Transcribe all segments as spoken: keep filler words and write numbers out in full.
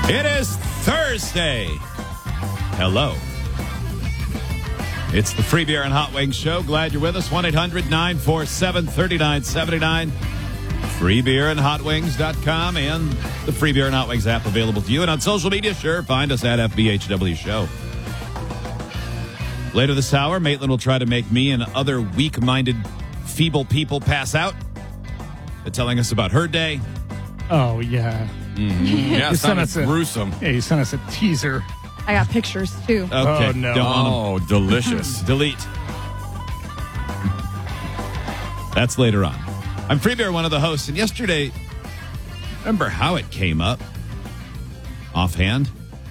It is Thursday. Hello. It's the Free Beer and Hot Wings Show. Glad you're with us. one eight hundred nine four seven three nine seven nine. free beer and hot wings dot com and the Free Beer and Hot Wings app available to you. And on social media, sure, find us at F B H W Show. Later this hour, Maitland will try to make me and other weak-minded, feeble people pass out by telling us about her day. Oh, yeah. Mm-hmm. Yeah, You it sent sounded us a- gruesome. Yeah, you sent us a teaser. I got pictures, too. Okay. Oh, no. Don't want 'em. Oh, delicious. Delete. That's later on. I'm Free Beer, one of the hosts, and yesterday, remember how it came up offhand?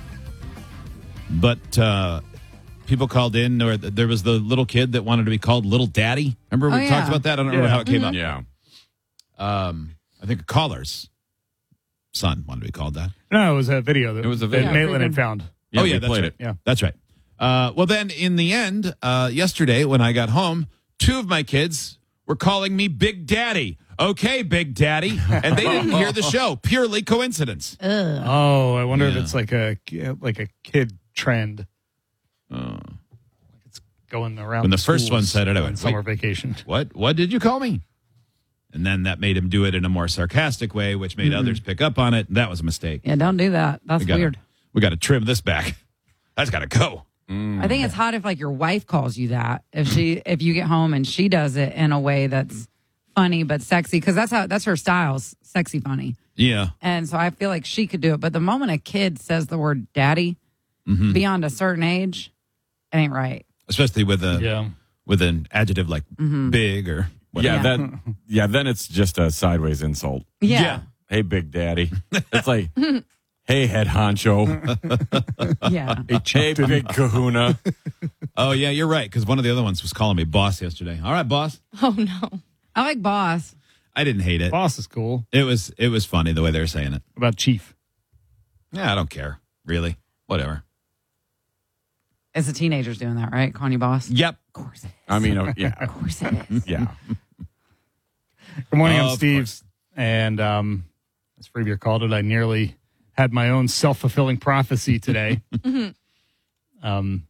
But uh, people called in, or there was the little kid that wanted to be called Little Daddy. Remember we Oh, talked yeah. about that? I don't remember Yeah. how it came Yeah. up. Um, I think a caller's son wanted to be called that. No, it was a video that, It was a that video. Maitland Yeah, had found. Yeah, oh, we yeah, that's played right. it. Yeah. That's right. Uh, well, then in the end, uh, yesterday when I got home, two of my kids were calling me Big Daddy. Okay, Big Daddy. And they didn't hear the show. Purely coincidence. Oh, I wonder if Yeah. it's like a like a kid trend. Oh. Like it's going around. When the first schools one said it, I on went, summer "Wait." vacation. What? What did you call me? And then that made him do it in a more sarcastic way, which made others pick up on it. That was a mistake. Yeah, don't do that. That's We gotta, weird. We got to trim this back. That's got to go. I think it's hot if like your wife calls you that. If she, if you get home and she does it in a way that's funny but sexy, because that's how that's her style's sexy funny. Yeah. And so I feel like she could do it. But the moment a kid says the word daddy Mm-hmm. beyond a certain age, it ain't right. Especially with a Yeah. with an adjective like big or whatever. Yeah, that. Yeah, then it's just a sideways insult. Yeah. Yeah. Hey, Big Daddy. It's like, hey, head honcho. Yeah. Hey, Big Kahuna. Oh, yeah, you're right. Because one of the other ones was calling me boss yesterday. All right, boss. Oh no. I like boss. I didn't hate it. Boss is cool. It was it was funny the way they were saying it. What about Chief? Yeah, I don't care. Really. Whatever. It's the teenagers doing that, right? Calling you boss. Yep. Of course it is. I mean, uh, yeah. Of course it is. Yeah. Good morning, I'm Of Steve. course. And um, as Free Beer called it, I nearly had my own self-fulfilling prophecy today. um,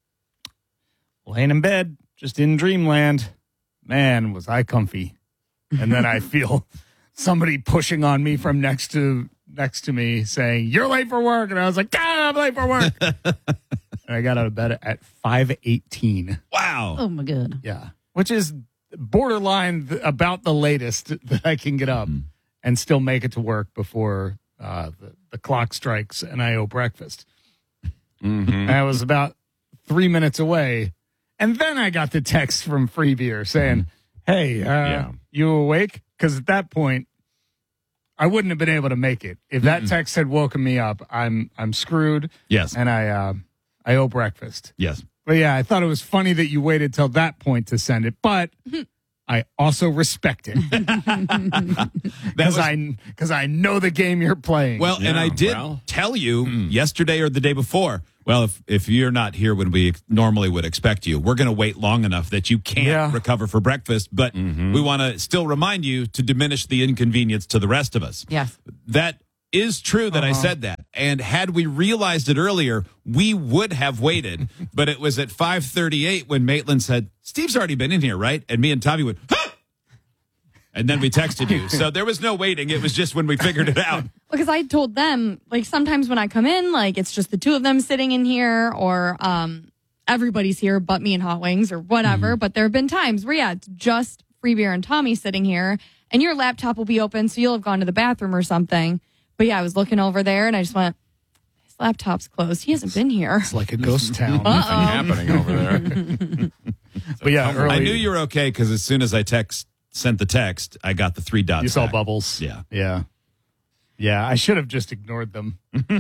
laying in bed, just in dreamland. Man, was I comfy. And then I feel somebody pushing on me from next to next to me saying, "You're late for work." And I was like, "God, I'm late for work." And I got out of bed at five eighteen. Wow. Oh my god. Yeah. Which is borderline th- about the latest that I can get up and still make it to work before uh, the, the clock strikes and I owe breakfast. And I was about three minutes away. And then I got the text from Free Beer saying, "Hey, uh, Yeah. you awake?" Because at that point, I wouldn't have been able to make it. If that text had woken me up, I'm I'm screwed. Yes. And I uh, I owe breakfast. Yes. But yeah, I thought it was funny that you waited till that point to send it, but I also respect it That because was, I because I know the game you're playing. well, and Yeah, I did well. tell you yesterday or the day before. Well, if if you're not here when we normally would expect you, we're going to wait long enough that you can't Yeah. recover for breakfast. But we want to still remind you to diminish the inconvenience to the rest of us. Yes. That is true that I said that. And had we realized it earlier, we would have waited. But it was at five thirty-eight when Maitland said, "Steve's already been in here, right?" And me and Tommy went, "Huh!" And then we texted you. So there was no waiting. It was just when we figured it out. Because I told them, like, sometimes when I come in, like, it's just the two of them sitting in here, or um, everybody's here but me and Hot Wings, or whatever. But there have been times where, yeah, it's just Free Beer and Tommy sitting here, and your laptop will be open, so you'll have gone to the bathroom or something. But yeah, I was looking over there, and I just went, his laptop's closed. He hasn't been here. it's like a ghost town. Nothing happening over there. But yeah, early, I knew you were okay because as soon as I text sent the text, I got the three dots. you saw back. bubbles. Yeah. Yeah. Yeah, I should have just ignored them.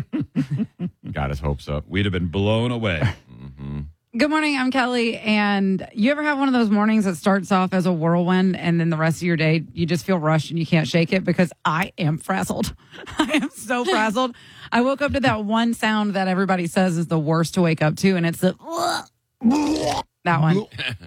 Got his hopes up. We'd have been blown away. Good morning, I'm Kelly. And you ever have one of those mornings that starts off as a whirlwind and then the rest of your day you just feel rushed and you can't shake it? Because I am frazzled. I am so frazzled. I woke up to that one sound that everybody says is the worst to wake up to, and it's the That one.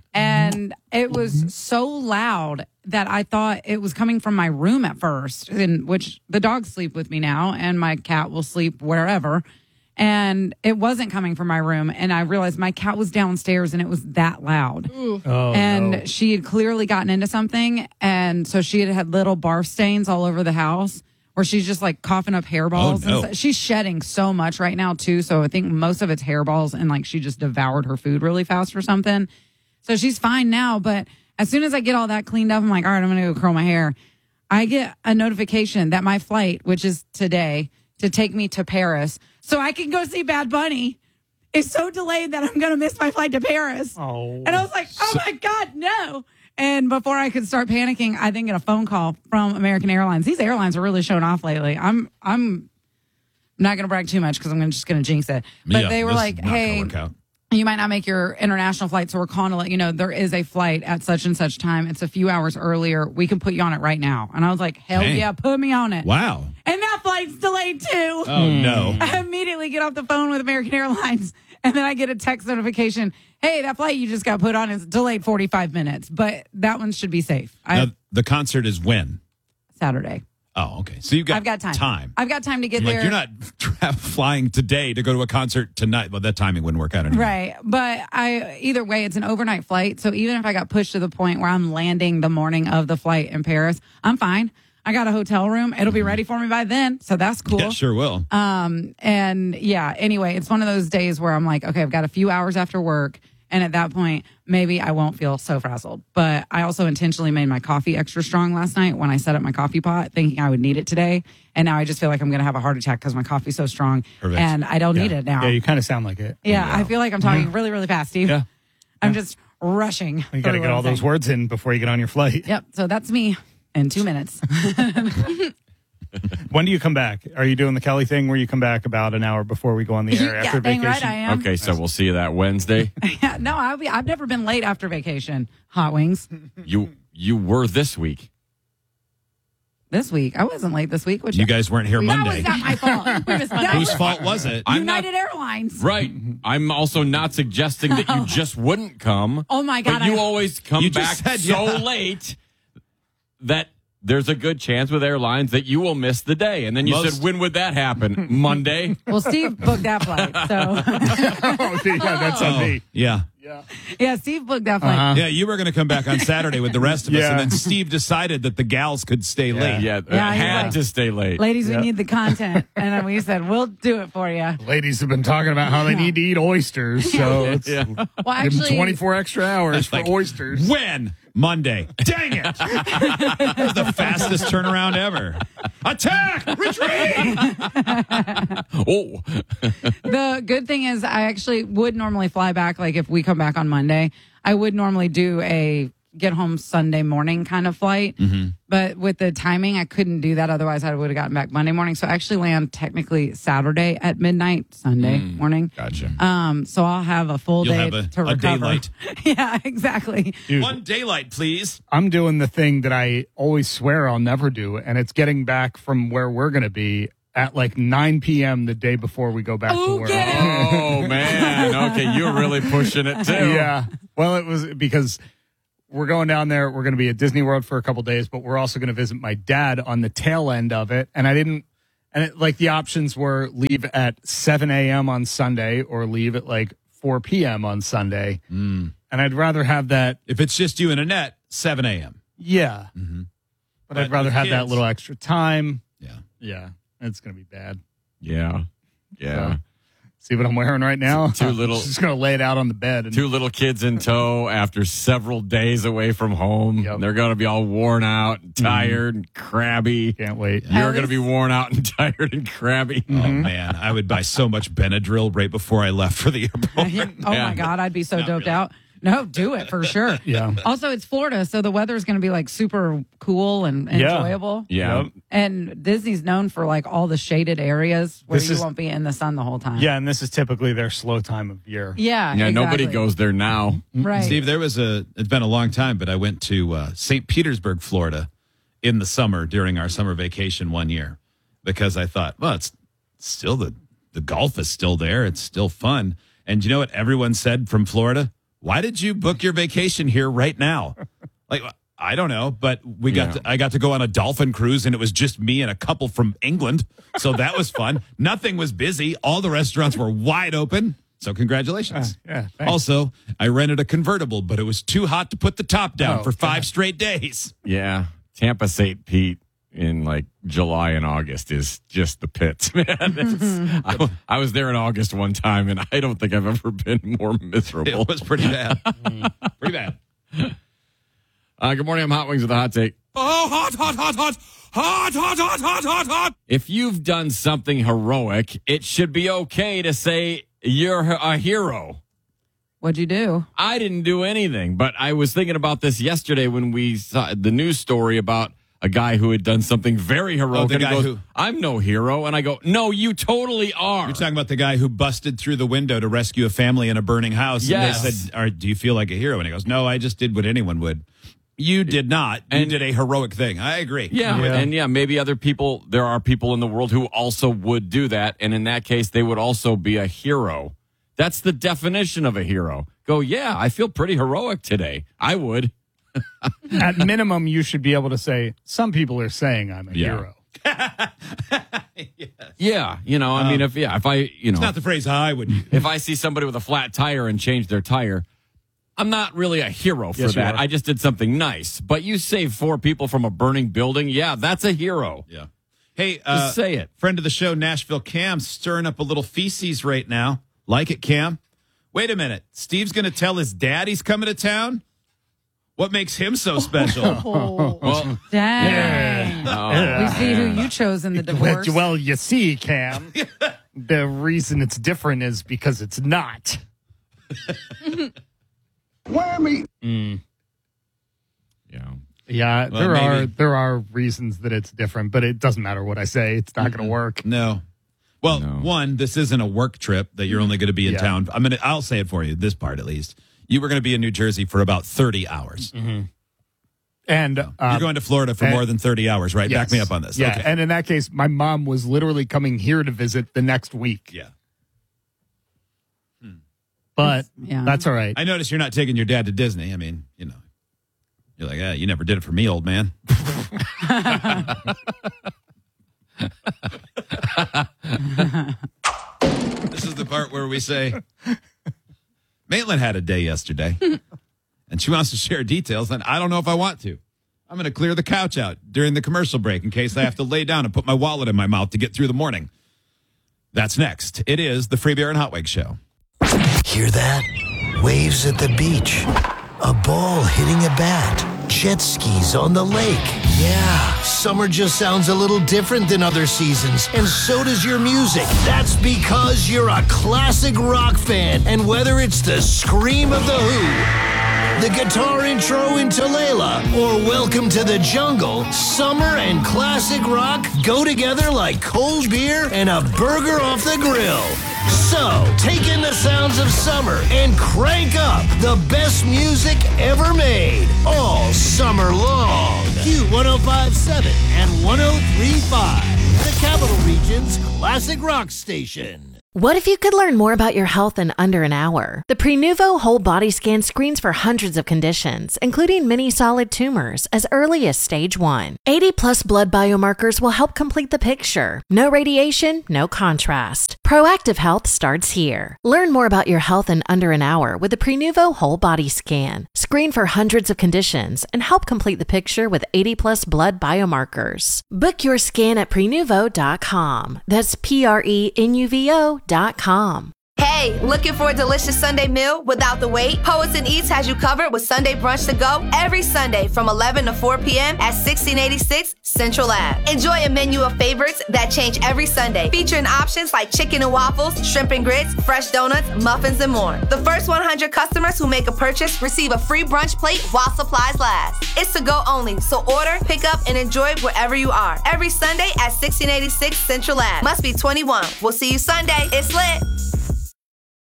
And it was so loud that I thought it was coming from my room at first, in which the dogs sleep with me now, and my cat will sleep wherever. And it wasn't coming from my room. And I realized my cat was downstairs and it was that loud. Oh, and no. she had clearly gotten into something. And so she had had little barf stains all over the house where she's just like coughing up hairballs. Oh, no. And so, she's shedding so much right now, too. So I think most of it's hairballs and like she just devoured her food really fast or something. So she's fine now. But as soon as I get all that cleaned up, I'm like, all right, I'm going to go curl my hair. I get a notification that my flight, which is today, to take me to Paris so I can go see Bad Bunny, is so delayed that I'm going to miss my flight to Paris. Oh. And I was like, oh my God, no. And before I could start panicking, I then get a phone call from American Airlines. These airlines are really showing off lately. I'm I'm not going to brag too much because I'm gonna, just going to jinx it. But Yeah, they were this like, is not gonna hey, work out. you might not make your international flight, so we're calling to let you know there is a flight at such and such time. It's a few hours earlier. We can put you on it right now. And I was like, hell Dang. yeah, put me on it. Wow. And that flight's delayed too. Oh, no. I immediately get off the phone with American Airlines, and then I get a text notification. Hey, that flight you just got put on is delayed forty-five minutes, but that one should be safe. I, Now, the concert is when? Saturday. Oh, okay. So you've got I've got time. time. I've got time to get Like, there. you're not tra- flying today to go to a concert tonight. Well, that timing wouldn't work out anymore. Right. But I either way, it's an overnight flight. So even if I got pushed to the point where I'm landing the morning of the flight in Paris, I'm fine. I got a hotel room. It'll be ready for me by then. So that's cool. Yeah, sure will. Um, and yeah, anyway, it's one of those days where I'm like, okay, I've got a few hours after work. And at that point, maybe I won't feel so frazzled. But I also intentionally made my coffee extra strong last night when I set up my coffee pot, thinking I would need it today. And now I just feel like I'm going to have a heart attack because my coffee's so strong. Perfect. And I don't need it now. Yeah, you kind of sound like it. Yeah, I feel like I'm talking really, really fast, Steve. Yeah. I'm just rushing. You got to get all those words in before you get on your flight. Yep. So that's me in two minutes. When do you come back? Are you doing the Kelly thing where you come back about an hour before we go on the air yeah, after dang vacation? right I am. Okay, so we'll see you that Wednesday. Yeah, no, I'll be, I've never been late after vacation. Hot wings. You you were this week. This week. I wasn't late this week. Which You guys weren't here that Monday. was not my fault. We missed Monday. That Whose was fault was it? I'm not United Airlines. right. I'm also not suggesting that you just wouldn't come. Oh, my God, But you I- always come You back just said, so yeah. late that there's a good chance with airlines that you will miss the day. And then you Most- said, when would that happen? Monday? Well, Steve booked that flight. So, Oh, yeah, that's on me. Yeah. yeah, Steve booked that flight. Uh-huh. Yeah, you were going to come back on Saturday with the rest of us, Yeah. and then Steve decided that the gals could stay late. Yeah, Yeah, uh, he's had like- to stay late. Ladies, Yeah. we need the content. And then we said, we'll do it for you. Ladies have been talking about how they need to eat oysters, so it's Yeah. Well, give them actually, twenty-four extra hours for Like, oysters. When? Monday. Dang it. That was the fastest turnaround ever. Attack! Retreat! Oh, the good thing is I actually would normally fly back. Like if we come back on Monday, I would normally do a get home Sunday morning kind of flight. Mm-hmm. But with the timing, I couldn't do that. Otherwise, I would have gotten back Monday morning. So I actually land technically Saturday at midnight, Sunday morning. Gotcha. Um, so I'll have a full You'll day have a- to a recover. daylight. Yeah, exactly. Dude, One daylight, please. I'm doing the thing that I always swear I'll never do, and it's getting back from where we're going to be at like nine p.m. the day before we go back to work. Okay. oh man. Okay, you're really pushing it too. Yeah. Well, it was because we're going down there. We're going to be at Disney World for a couple days, but we're also going to visit my dad on the tail end of it. And I didn't, and it, like the options were leave at seven a.m. on Sunday or leave at like four p.m. on Sunday. Mm. And I'd rather have that. If it's just you and Annette, seven a.m. Yeah. Mm-hmm. But, But I'd rather with have that kids- little extra time. Yeah. Yeah. It's going to be bad. Yeah. Yeah. So, see what I'm wearing right now? Two little- I'm just going to lay it out on the bed. And, Two little kids in tow after several days away from home. Yep. They're going to be all worn out and tired and crabby. can't wait. You're At going to be least- worn out and tired and crabby. Oh, man. I would buy so much Benadryl right before I left for the airport. Oh Yeah. my God, I'd be so Not doped really. out. No, do it for sure. Yeah. Also, it's Florida, so the weather's going to be like super cool and, and Yeah. enjoyable. Yeah. Yep. And Disney's known for like all the shaded areas where This you is- won't be in the sun the whole time. Yeah. And this is typically their slow time of year. Yeah. Yeah, nobody exactly. goes there now. Right. Steve, there was a, it's been a long time, but I went to uh, Saint Petersburg, Florida in the summer during our summer vacation one year because I thought, well, it's still the, the golf is still there. It's still fun. And you know what everyone said from Florida? why did you book your vacation here right now? Like, I don't know, but we got Yeah. to, I got to go on a dolphin cruise, and it was just me and a couple from England, so that was fun. Nothing was busy. All the restaurants were wide open, so congratulations. Uh, yeah, thanks. Also, I rented a convertible, but it was too hot to put the top down Oh, for five God. straight days. Yeah. Tampa Saint Pete in like July and August is just the pits, man. It's- I, I was there in August one time, and I don't think I've ever been more miserable. It was pretty bad. pretty bad. Uh, good morning. I'm Hot Wings with a hot take. Oh, hot, hot, hot, hot, hot, hot, hot, hot, hot, hot. If you've done something heroic, it should be okay to say you're a hero. What'd you do? I didn't do anything, but I was thinking about this yesterday when we saw the news story about a guy who had done something very heroic. Oh, the and he guy goes, who- I'm no hero. And I go, no, you totally are. You're talking about the guy who busted through the window to rescue a family in a burning house. Yes. And they said, "Are- do you feel like a hero?" And he goes, no, I just did what anyone would. You did not. You And- did a heroic thing. I agree. Yeah, Yeah. and yeah, maybe other people, there are people in the world who also would do that. And in that case, they would also be a hero. That's the definition of a hero. Go, yeah, I feel pretty heroic today. I would. At minimum, you should be able to say, some people are saying I'm a Yeah. hero. Yeah, you know, I mean, if, yeah, if I, you know, It's not the phrase I would use. if I see somebody with a flat tire and change their tire, I'm not really a hero for Yes, you that. are. I just did something nice. But you saved four people from a burning building. Yeah, that's a hero. Yeah. Hey, uh, Just say it. friend of the show, Nashville Cam, stirring up a little feces right now. Like it, Cam? Wait a minute. Steve's going to tell his dad he's coming to town? What makes him so special? Oh. Well, Dang. oh, We see who you chose in the divorce. Well, you see, Cam, the reason it's different is because it's not. yeah. Yeah, Well, there maybe. are there are reasons that it's different, but it doesn't matter what I say. It's not going to work. No. Well, No. one, this isn't a work trip that you're only going to be in Yeah. town. I'm gonna. I'll say it for you. This part, at least, you were going to be in New Jersey for about thirty hours. And uh, You're going to Florida for and- more than thirty hours, right? yes. Back me up on this. Yeah, Okay. and in that case, my mom was literally coming here to visit the next week. yeah. But Yeah. that's all right. I noticed you're not taking your dad to Disney. I mean, you know, you're like, ah, you never did it for me, old man. This is the part where we say, Maitland had a day yesterday, and she wants to share details, and I don't know if I want to. I'm going to clear the couch out during the commercial break in case I have to lay down and put my wallet in my mouth to get through the morning. That's next. It is the Free Beer and Hot Wings Show. Hear that? Waves at the beach. A ball hitting a bat. Jet skis on the lake. Yeah, summer just sounds a little different than other seasons, and so does your music. That's because you're a classic rock fan, and whether it's the scream of the Who, the guitar intro into Layla, or Welcome to the Jungle, summer and classic rock go together like cold beer and a burger off the grill. So, take in the sounds of summer and crank up the best music ever made all summer long. Q one oh five point seven and one oh three point five, the Capital Region's classic rock station. What if you could learn more about your health in under an hour? The Prenuvo Whole Body Scan screens for hundreds of conditions, including many solid tumors, as early as stage one. eighty plus blood biomarkers will help complete the picture. No radiation, no contrast. Proactive health starts here. Learn more about your health in under an hour with the Prenuvo Whole Body Scan. Screen for hundreds of conditions and help complete the picture with eighty plus blood biomarkers. Book your scan at prenuvo dot com. That's P R E N U V O dot com. Hey, looking for a delicious Sunday meal without the wait? Poets and Eats has you covered with Sunday brunch to go every Sunday from eleven to four p.m. at sixteen eighty-six Central Ave. Enjoy a menu of favorites that change every Sunday, featuring options like chicken and waffles, shrimp and grits, fresh donuts, muffins, and more. The first one hundred customers who make a purchase receive a free brunch plate while supplies last. It's to go only, so order, pick up, and enjoy wherever you are. Every Sunday at sixteen eighty-six Central Ave. Must be twenty-one. We'll see you Sunday. It's lit.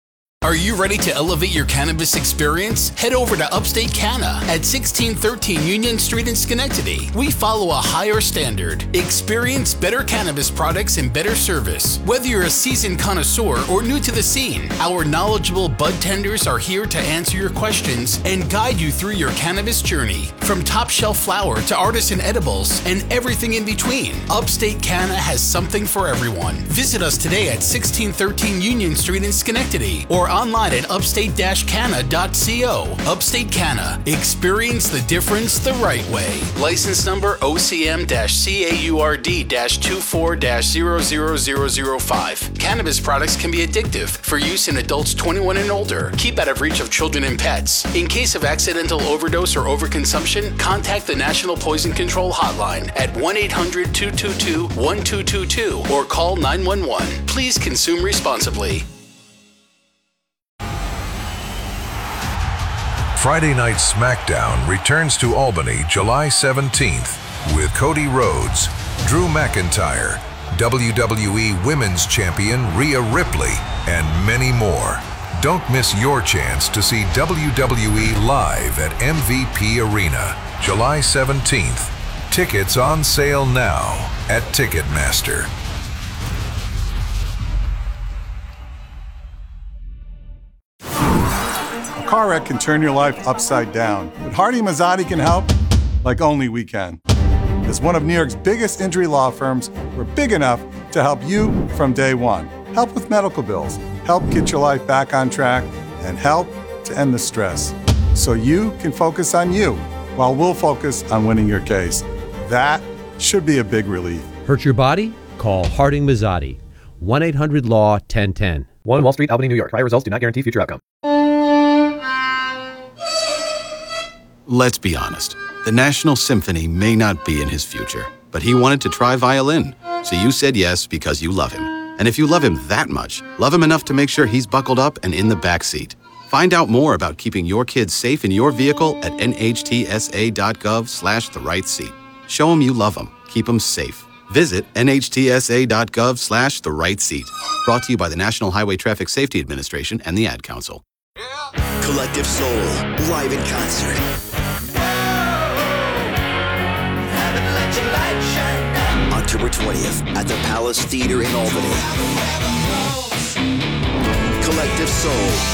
Are you ready to elevate your cannabis experience? Head over to Upstate Canna at sixteen thirteen Union Street in Schenectady. We follow a higher standard. Experience better cannabis products and better service. Whether you're a seasoned connoisseur or new to the scene, our knowledgeable bud tenders are here to answer your questions and guide you through your cannabis journey. From top shelf flower to artisan edibles and everything in between, Upstate Canna has something for everyone. Visit us today at sixteen thirteen Union Street in Schenectady or online at upstate dash canna dot co. Upstate Canna. Experience the difference the right way. License number O C M C A U R D two four zero zero zero zero five. Cannabis products can be addictive. For use in adults twenty-one and older. Keep out of reach of children and pets. In case of accidental overdose or overconsumption, contact the National Poison Control Hotline at one eight hundred two two two one two two two or call nine one one. Please consume responsibly. Friday Night SmackDown returns to Albany July seventeenth with Cody Rhodes, Drew McIntyre, W W E Women's Champion Rhea Ripley, and many more. Don't miss your chance to see W W E live at M V P Arena July seventeenth. Tickets on sale now at Ticketmaster. A car wreck can turn your life upside down, but Hardy Mazzotti can help like only we can. As one of New York's biggest injury law firms, we're big enough to help you from day one. Help with medical bills, help get your life back on track, and help to end the stress. So you can focus on you, while we'll focus on winning your case. That should be a big relief. Hurt your body? Call Harding Mazzotti. one eight hundred law ten ten. one Wall Street, Albany, New York. Prior results do not guarantee future outcome. Let's be honest. The National Symphony may not be in his future, but he wanted to try violin. So you said yes because you love him. And if you love him that much, love him enough to make sure he's buckled up and in the back seat. Find out more about keeping your kids safe in your vehicle at nhtsa.gov slash the right seat. Show him you love him. Keep him safe. Visit nhtsa.gov slash the right seat. Brought to you by the National Highway Traffic Safety Administration and the Ad Council. Collective Soul, live in concert. October twentieth at the Palace Theater in Albany. Collective Soul.